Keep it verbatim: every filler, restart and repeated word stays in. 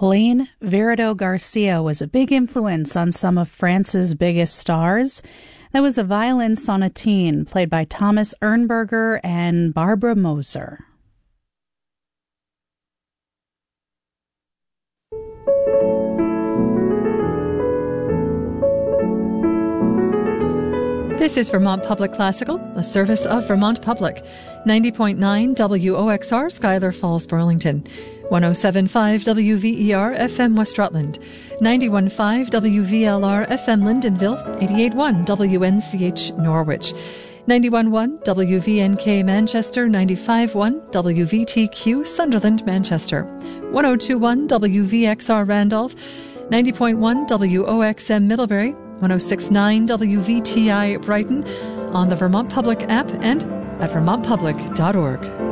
Helene Viardot Garcia was a big influence on some of France's biggest stars. That was a violin sonatine played by Thomas Ernberger and Barbara Moser. This is Vermont Public Classical, a service of Vermont Public. ninety point nine W O X R, Schuyler Falls, Burlington. one oh seven point five W V E R F M West Rutland. ninety-one point five W V L R F M Lyndonville. eighty-eight point one W N C H Norwich. ninety-one point one W V N K Manchester. ninety-five point one W V T Q Sunderland, Manchester. one oh two point one W V X R Randolph. ninety point one W O X M Middlebury. one oh six point nine W V T I Brighton, on the Vermont Public app and at vermont public dot org.